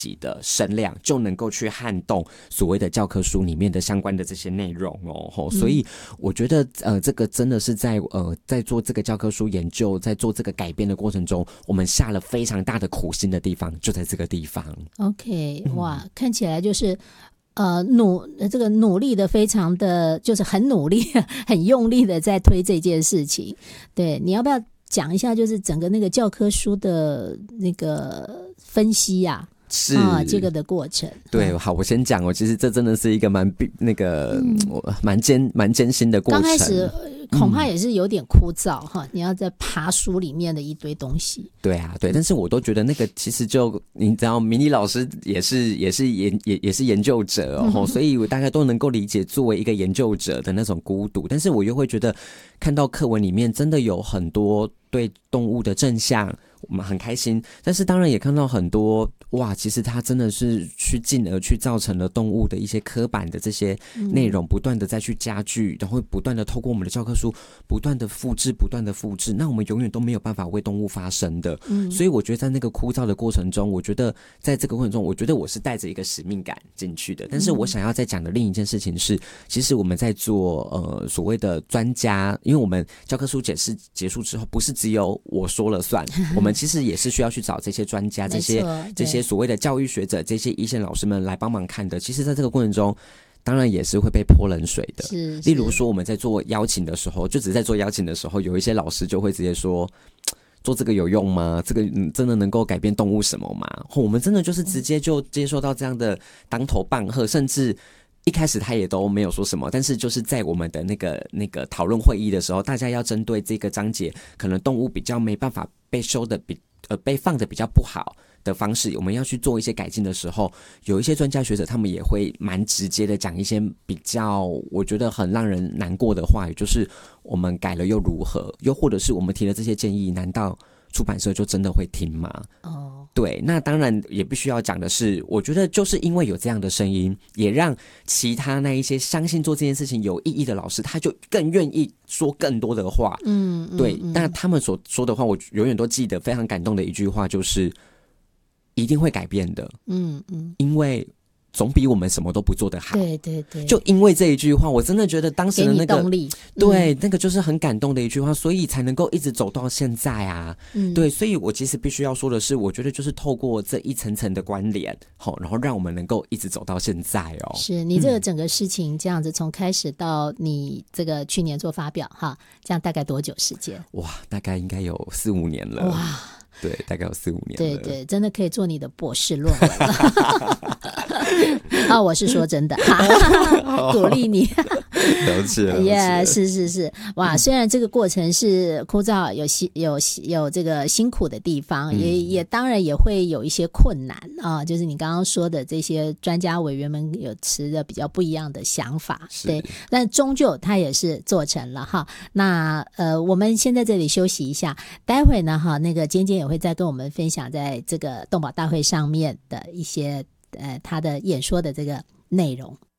的声量就能够去撼动所谓的教科书里面的相关的这些内容哦。所以我觉得这个真的是在做这个教科书研究，在做这个改编的过程中，我们下了非常大的苦心的地方就在这个地方。 OK， 哇，看起来就是这个努力的非常的就是很努力很用力的在推这件事情。对，你要不要讲一下就是整个那个教科书的那个分析啊， 是这个的过程。 对，好，我先讲其实这真的是一个蛮艰辛的过程。 刚开始恐怕也是有点枯燥哈，你要在爬书里面的一堆东西。 对啊，对，但是我都觉得那个其实就你知道，明理老师也是研究者哦，所以我大概都能够理解作为一个研究者的那种孤独。但是我又会觉得，看到课文里面真的有很多对动物的正向，我们很开心。但是当然也看到很多哇，其实它真的是进而去造成了动物的一些刻板的这些内容，不断的再去加剧，然后不断的透过我们的教科书不断的复制，那我们永远都没有办法为动物发声的。所以我觉得在那个枯燥的过程中，我觉得在这个过程中，我觉得我是带着一个使命感进去的。但是我想要再讲的另一件事情是，其实我们在做所谓的专家，因为我们教科书解释结束之后，不是只有我说了算，我们其实也是需要去找这些专家，这些所谓的教育学者，这些一线老师们来帮忙看的。其实在这个过程中当然也是会被泼冷水的，例如说我们在做邀请的时候，就只是在做邀请的时候，有一些老师就会直接说，做这个有用吗？这个真的能够改变动物什么吗？我们真的就是直接就接受到这样的当头棒喝，甚至一开始他也都没有说什么，但是就是在我们的那个讨论会议的时候，大家要针对这个章节可能动物比较没办法被收的被放的比较不好的方式，我们要去做一些改进的时候，有一些专家学者他们也会蛮直接的讲一些比较我觉得很让人难过的话，也就是我们改了又如何，又或者是我们提了这些建议，难道出版社就真的会听吗？对，那当然也必须要讲的是，我觉得就是因为有这样的声音，也让其他那一些相信做这件事情有意义的老师，他就更愿意说更多的话。对，那他们所说的话，我永远都记得非常感动的一句话，就是一定会改变的。因为总比我们什么都不做的好。 对对对， 就因为这一句话，我真的觉得当时的那个给你动力， 对，那个就是很感动的一句话，所以才能够一直走到现在啊。对，所以我其实必须要说的是，我觉得就是透过这一层层的关联，然后让我们能够一直走到现在哦。 是你这个整个事情这样子，从开始到你这个去年做发表哈，这样大概多久时间？ 哇，大概应该有4-5年了。 哇， 对，大概有4-5年了。 对对，真的可以做你的博士论文了。我是说真的，鼓励你。 了解了。 是哇，虽然这个过程是枯燥，有这个辛苦的地方，也当然也会有一些困难啊。就是你刚刚说的这些专家委员们有持着比较不一样的想法，对，但终究它也是做成了哈。那我们先在这里休息一下，待会呢哈，那个尖尖也会再跟我们分享在这个动保大会上面的一些他的演说的这个内容。